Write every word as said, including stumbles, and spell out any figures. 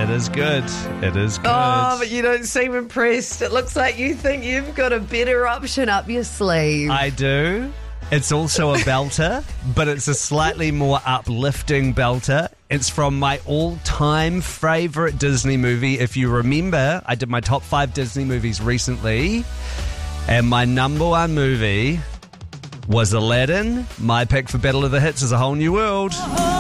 It is good. It is good. Oh, but you don't seem impressed. It looks like you think you've got a better option up your sleeve. I do. It's also a belter, but it's a slightly more uplifting belter. It's from my all-time favourite Disney movie. If you remember, I did my top five Disney movies recently, and my number one movie was Aladdin. My pick for Battle of the Hits is A Whole New World.